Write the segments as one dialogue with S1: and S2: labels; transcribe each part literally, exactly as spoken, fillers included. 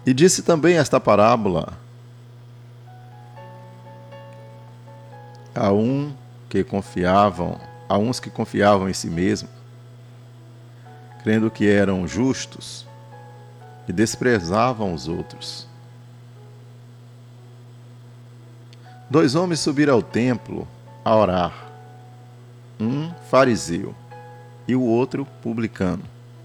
S1: E disse também esta parábola a um que confiavam, a uns que confiavam em si mesmos, crendo que eram justos e desprezavam os outros. Dois homens subiram ao templo a orar, um fariseu e o outro publicano.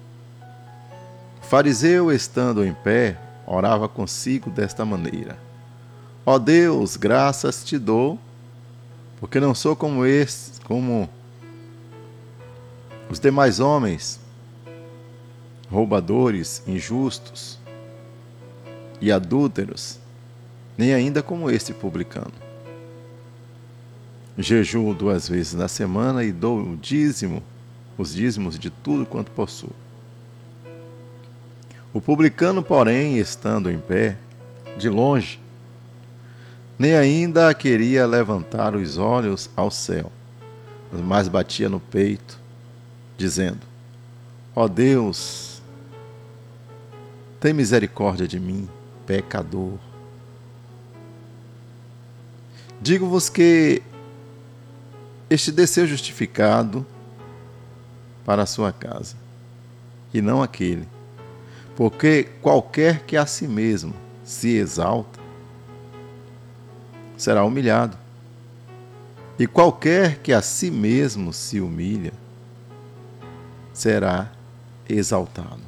S1: O fariseu, estando em pé, orava consigo desta maneira: Ó Deus, graças te dou, porque não sou como estes, como os demais homens, roubadores, injustos e adúlteros, nem ainda como este publicano. Jejuo duas vezes na semana e dou o dízimo, os dízimos de tudo quanto possuo. O publicano, porém, estando em pé, de longe, nem ainda queria levantar os olhos ao céu, mas batia no peito, dizendo: Ó Deus, tem misericórdia de mim, pecador. Digo-vos que este desceu justificado para a sua casa, e não aquele. Porque qualquer que a si mesmo se exalta, será humilhado. E qualquer que a si mesmo se humilha, será exaltado.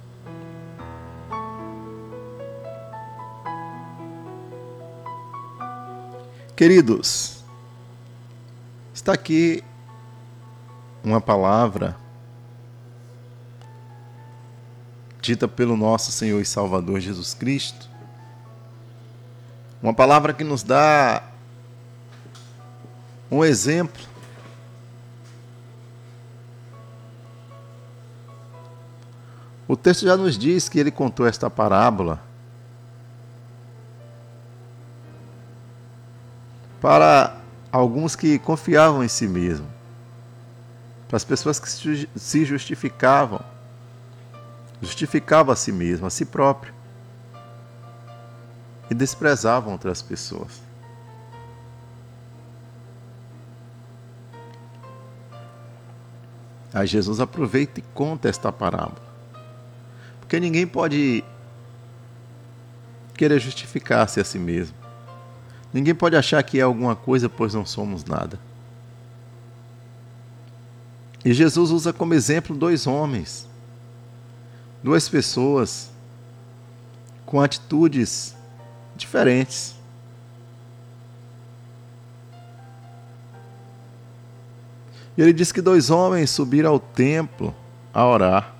S1: Queridos, está aqui uma palavra dita pelo nosso Senhor e Salvador Jesus Cristo, uma palavra que nos dá um exemplo o texto já nos diz que ele contou esta parábola para alguns que confiavam em si mesmos, para as pessoas que se justificavam, justificavam a si mesmo, a si próprio, e desprezavam outras pessoas. Aí Jesus aproveita e conta esta parábola, porque ninguém pode querer justificar-se a si mesmo. Ninguém pode achar que é alguma coisa, pois não somos nada. E Jesus usa como exemplo dois homens, duas pessoas com atitudes diferentes. E ele diz que dois homens subiram ao templo a orar.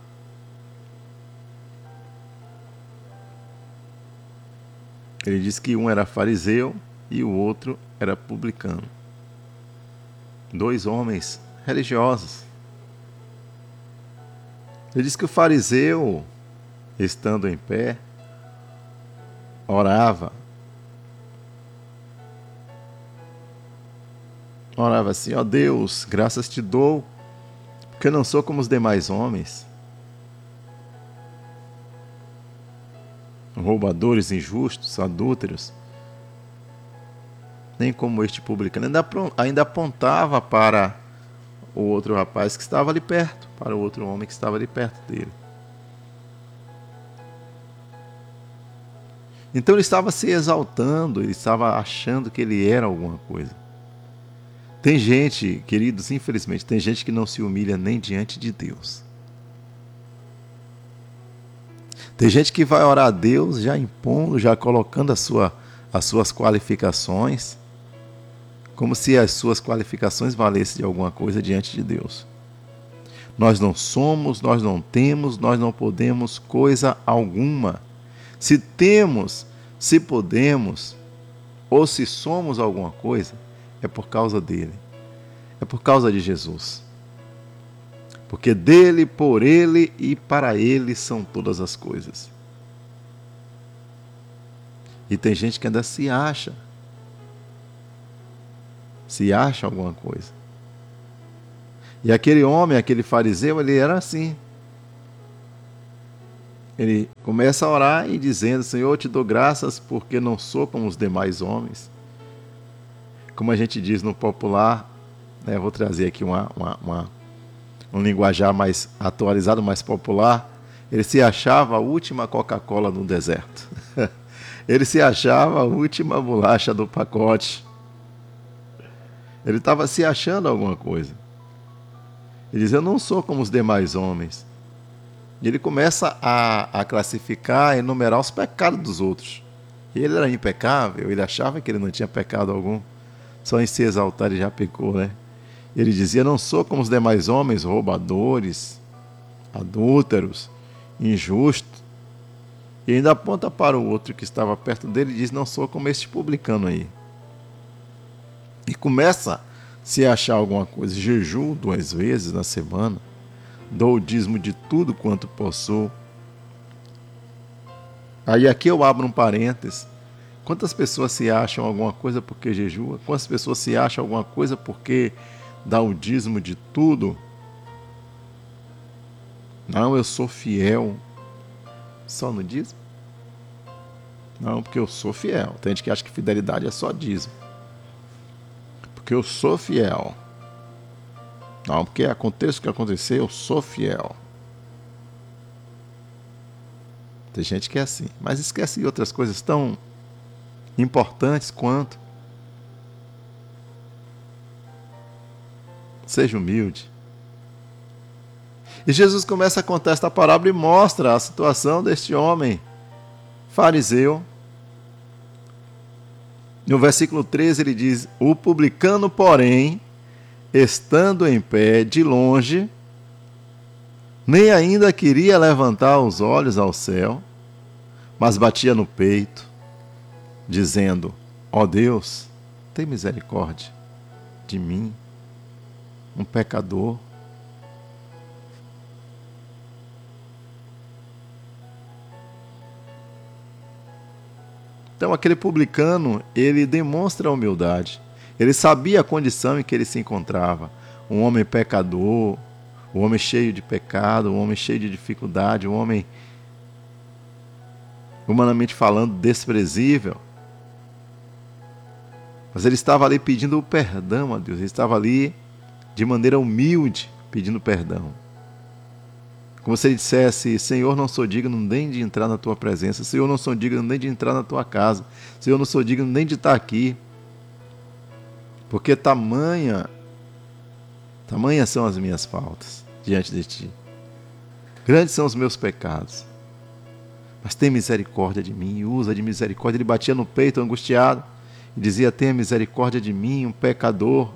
S1: Ele diz que um era fariseu e o outro era publicano. Dois homens religiosos. Ele diz que o fariseu, estando em pé, orava. Orava assim: ó Deus, graças te dou, porque não sou como os demais homens, roubadores, injustos, adúlteros, nem como este publicano. Ainda, ainda apontava para o outro rapaz que estava ali perto, para o outro homem que estava ali perto dele. Então ele estava se exaltando, ele estava achando que ele era alguma coisa. Tem gente, queridos, infelizmente, tem gente que não se humilha nem diante de Deus. Tem gente que vai orar a Deus já impondo, já colocando a sua, as suas qualificações, como se as suas qualificações valessem de alguma coisa diante de Deus. Nós não somos, nós não temos, nós não podemos coisa alguma. Se temos, se podemos, ou se somos alguma coisa, é por causa dele, é por causa de Jesus. Porque dele, por ele e para ele são todas as coisas. E tem gente que ainda se acha, se acha alguma coisa. E aquele homem, aquele fariseu, ele era assim. Ele começa a orar e dizendo: Senhor, eu te dou graças porque não sou como os demais homens. Como a gente diz no popular, né, vou trazer aqui uma, uma, uma, um linguajar mais atualizado, mais popular. Ele se achava a última Coca-Cola no deserto. Ele se achava a última bolacha do pacote. Ele estava se achando alguma coisa. Ele diz: eu não sou como os demais homens. E ele começa a, a classificar, a enumerar os pecados dos outros. E ele era impecável, ele achava que ele não tinha pecado algum. Só em se exaltar ele já pecou, né? Ele dizia: não sou como os demais homens, roubadores, adúlteros, injustos. E ainda aponta para o outro que estava perto dele e diz: não sou como este publicano aí. E começa a se achar alguma coisa. Jejuo duas vezes na semana, dou o dízimo de tudo quanto possuo. Aí aqui eu abro um parênteses. Quantas pessoas se acham alguma coisa porque jejua? Quantas pessoas se acham alguma coisa porque dá o dízimo de tudo? Não, eu sou fiel só no dízimo? Não, porque eu sou fiel. Tem gente que acha que fidelidade é só dízimo. Porque eu sou fiel. Não, porque aconteça o que acontecer, eu sou fiel. Tem gente que é assim, mas esquece de outras coisas tão importantes quanto. Seja humilde. E Jesus começa a contar esta parábola e mostra a situação deste homem fariseu. No versículo treze ele diz: o publicano, porém, estando em pé de longe, nem ainda queria levantar os olhos ao céu, mas batia no peito, dizendo: ó Deus, tem misericórdia de mim, um pecador. Então aquele publicano, ele demonstra a humildade. Ele sabia a condição em que ele se encontrava. Um homem pecador, um homem cheio de pecado, um homem cheio de dificuldade, um homem, humanamente falando, desprezível. Mas ele estava ali pedindo o perdão a Deus. Ele estava ali de maneira humilde pedindo perdão. Como se ele dissesse: Senhor, não sou digno nem de entrar na tua presença. Senhor, não sou digno nem de entrar na tua casa. Senhor, não sou digno nem de estar aqui. Porque tamanha, tamanhas são as minhas faltas diante de ti. Grandes são os meus pecados. Mas tem misericórdia de mim. E usa de misericórdia. Ele batia no peito angustiado e dizia: tenha misericórdia de mim, um pecador.